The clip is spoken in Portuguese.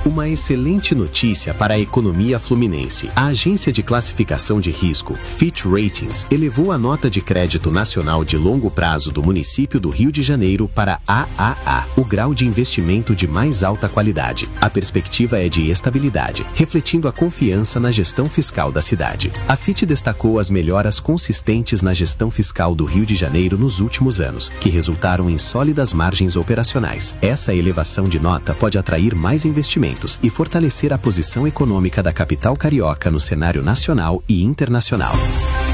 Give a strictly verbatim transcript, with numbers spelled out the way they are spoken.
Uma excelente notícia para a economia fluminense. A agência de classificação de risco, Fitch Ratings, elevou a nota de crédito nacional de longo prazo do município do Rio de Janeiro para A A A, o grau de investimento de mais alta qualidade. A perspectiva é de estabilidade, refletindo a confiança na gestão fiscal da cidade. A Fitch destacou as melhoras consistentes na gestão fiscal do Rio de Janeiro nos últimos anos, que resultaram em sólidas margens operacionais. Essa elevação de nota pode atrair mais investimentos e fortalecer a posição econômica da capital carioca no cenário nacional e internacional.